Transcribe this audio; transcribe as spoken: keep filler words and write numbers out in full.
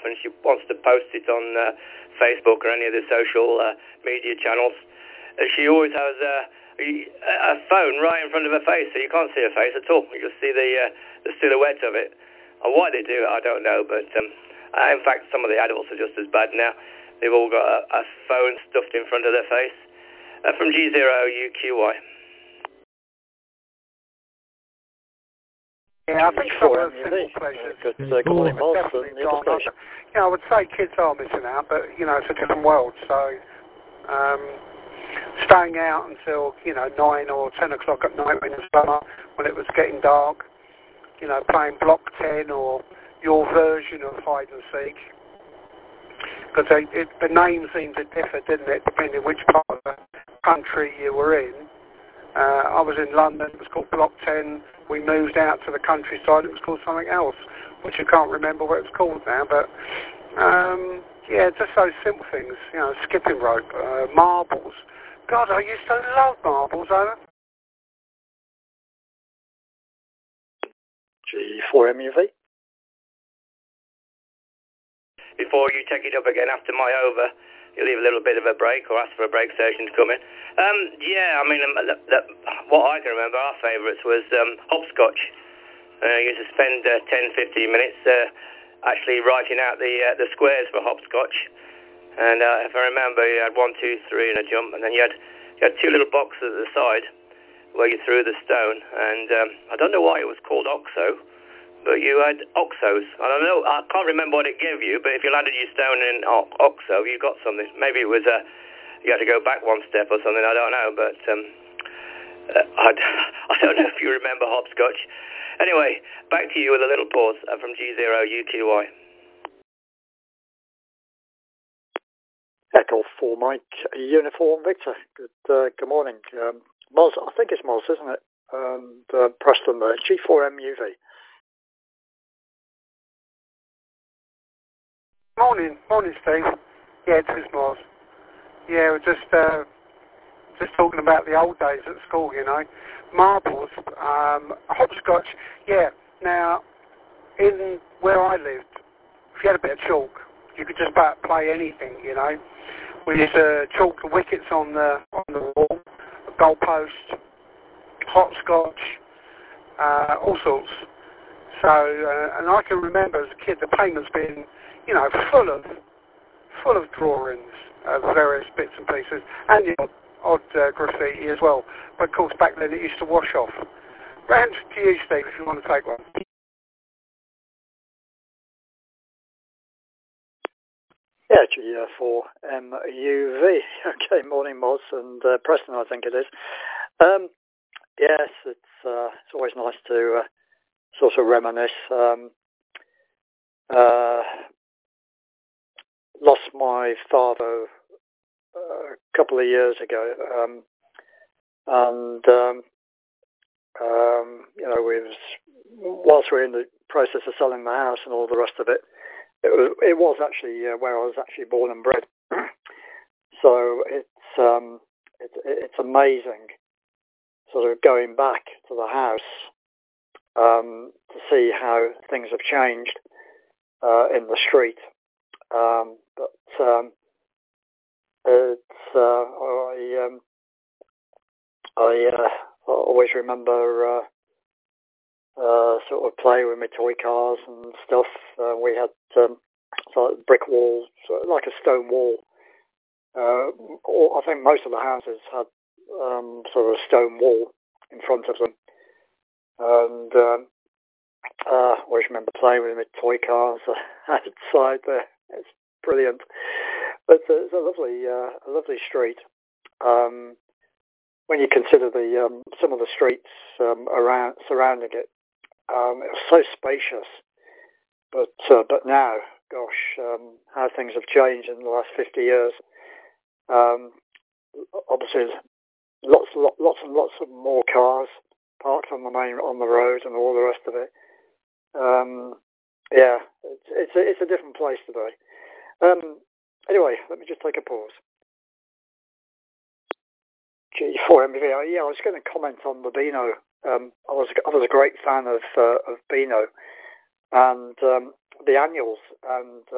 and she wants to post it on uh, Facebook or any of the social uh, media channels. Uh, she always has uh, a phone right in front of her face, so you can't see her face at all. You just see the uh, the silhouette of it. And why they do it, I don't know, but um, uh, in fact, some of the adults are just as bad now. They've all got a, a phone stuffed in front of their face. Uh, from G zero U Q Y. Yeah, I think some of those simple pleasures Good, uh, good morning, Miles. definitely gone. You know, I would say kids are missing out, but, you know, it's a different world, so um, staying out until, you know, nine or ten o'clock at night in the summer when it was getting dark, you know, playing Block ten or your version of hide and seek, because the name seemed to differ, didn't it, depending which part of the country you were in. Uh, I was in London, it was called Block ten. We moved out to the countryside, it was called something else, which I can't remember what it's called now, but um, yeah, just those simple things, you know, skipping rope, uh, marbles. God, I used to love marbles, over. G four M U V. Before you take it up again after my over, you leave a little bit of a break or ask for a break station to come in. Um, yeah, I mean, um, the, the, what I can remember, our favourites was um, hopscotch. Uh, you used to spend uh, ten, fifteen minutes uh, actually writing out the uh, the squares for hopscotch. And uh, if I remember, you had one, two, three in a jump, and then you had, you had two little boxes at the side where you threw the stone. And um, I don't know why it was called Oxo, but you had Oxos. I don't know, I can't remember what it gave you, but if you landed your stone in o- Oxo, you got something. Maybe it was, uh, you had to go back one step or something, I don't know, but um, uh, I, I don't know if you remember hopscotch. Anyway, back to you with a little pause uh, from G zero U Q Y. Echo four Mike, Uniform Victor. Good uh, good morning. Um, Miles, I think it's Miles, isn't it? And uh, Preston, uh, G four M U V. Morning, morning, Steve. Yeah, it is Miles. Yeah, we're just uh, just talking about the old days at school, you know. Marbles, um, hopscotch. Yeah. Now, in where I lived, if you had a bit of chalk, you could just about play anything, you know. We used to chalk the wickets on the on the wall, the goalpost, hopscotch, uh, all sorts. So, uh, and I can remember as a kid the payments being, you know, full of full of drawings of various bits and pieces, and the odd, odd uh, graffiti as well. But of course, back then it used to wash off. Round to you, Steve, if you want to take one. Yeah, G four M U V. Okay, morning, Moz, and uh, Preston, I think it is. Um, yes, it's uh, it's always nice to uh, sort of reminisce. Um, uh, lost my father uh, a couple of years ago, um, and um, um, you know, we was whilst we were in the process of selling the house and all the rest of it. It was, it was actually uh, where I was actually born and bred. So it's um, it, it's amazing, sort of going back to the house um, to see how things have changed uh, in the street. Um, but um, it's uh, I um, I uh, always remember uh, uh, sort of play with my toy cars and stuff. Uh, we had um, sort of brick walls, sort of like a stone wall. Uh, all, I think most of the houses had um, sort of a stone wall in front of them. And um, uh, I always remember playing with my toy cars outside there. It's brilliant. But it's a, it's a lovely, uh, a lovely street. Um, when you consider the um, some of the streets um, around surrounding it, um, it was so spacious. But uh, but now, gosh, um, how things have changed in the last fifty years. Um, obviously, lots, lots, lots and lots of more cars parked on the main on the road and all the rest of it. Um, yeah, it's it's a, it's a different place today. Um, anyway, let me just take a pause. G four M V, yeah, I was going to comment on the Beano. Um, I was I was a great fan of uh, of Beano and um, the annuals and.